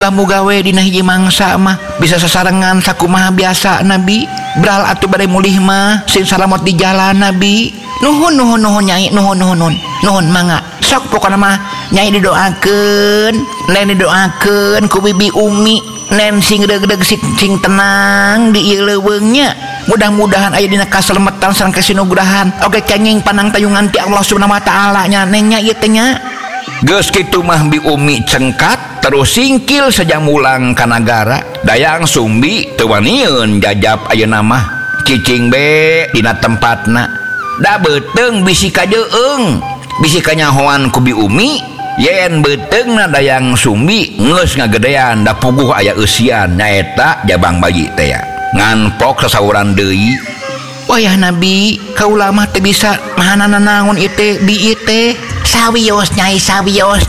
kamu gawe dina hiji mangsa mah bisa sasarengan sakumaha biasa Nabi beral atuh bade mulih mah sin salamat di jalan Nabi. Nuhun Nyai, nuhun mangga sok pokona mah Nyai didoakeun, nen didoakeun ku Bibi Umi, nen sing deg-deg sing tenang di ieu leuweungnya. Mudah-mudahan aya dina kasalemetan sareng kasinugrahan oge kenging panang tayungan ti Allah Subhanahu wa taala nya nengnya ieu teh nya. Geus kitu mah Bi Umi cengkat terus singkil saja mulang ka nagara. Dayang Sumbi teu wanieun jajab ayeuna mah cicing be dina tempatna. Da beteung bisi kajeung bisi kanyahoan ku Bi Umi yen beteungna Dayang Sumbi geus ngagedean da puguh aya eusian nyaeta jabang bayi teh ya nganpok sasauran deui. Wayah Nabi kaula mah teu bisa mahanana naon ieu teh bi ieu teh sawios Nyai sawios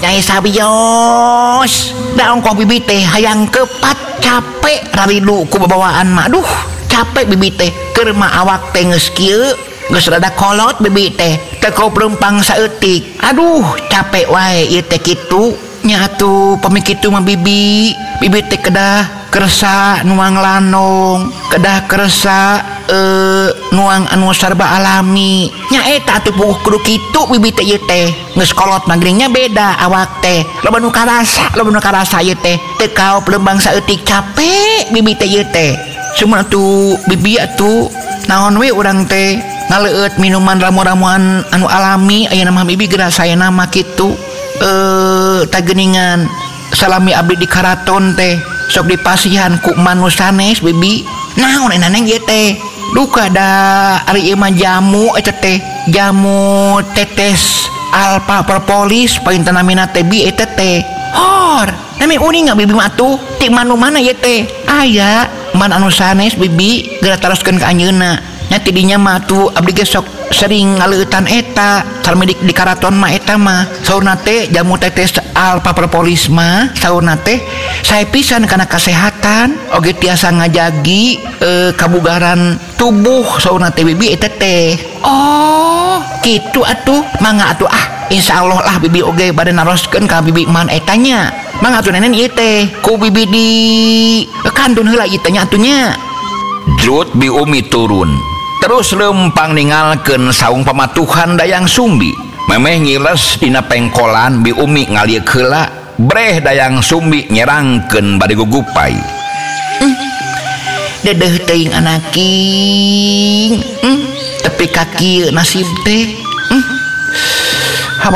da ongkoh bibi teh hayang kepat capek raridu ku babawaan mah aduh capek bibi teh keur mah awak teh geus kieu geus rada kolot bibi teh teu perempang saeutik aduh capek wae ieu teh kitu nya atuh pami kitu mah bibi teh kedah kersa nuang lanong kedah kersa nuang anu sarba alami nya eta atuh puguh kudu kitu bibi teh ieu teh geus kolot magringnya beda awak teh loba nu karasa ieu teh teu kaop lembang saeutik capek bibi teh ieu teh cuman atuh bibi atuh naon we urang teh ngaleueut minuman ramu-ramuan anu alami ayeuna mah bibi geura saena mah kitu tageningan salami abdi di karaton teh sok dipasihan ku manu sanes bibi naon eta neng ieu teh duka da ari ieu mah jamu eta teh jamu tetes alfa propolis painten namina teh bi eta teh hor nami uning bibi mah atuh ti manu mana ieu teh aya man anu sanes bibi geura taroskeun ka anjeunna nya tidinya mah tuh abdi ge sok sering ngaleutan eta sareng di karaton mah eta mah saurna teh jamu tetes alfa propolis mah saurna teh sae pisan kana kasehatan oge tiasa ngajagi kabugaran tubuh saurna teh bibi eta teh. Oh kitu atuh mangga atuh insyaallah lah bibi oge bade naroskeun ka bibi man eta nya mangga atuh nenen ieu teh ku bibi di kandun heula ieu teh nya atuh nya. Jrut Bi Umi turun terus lempang ningalkeun saung pamatuhan Dayang Sumbi memeh ngiles dina pengkolan Bi Umi ngalieu heula breh Dayang Sumbi nyerangkeun bade gugupai. Dedeh teuing anaking tapi ka kieu nasib teh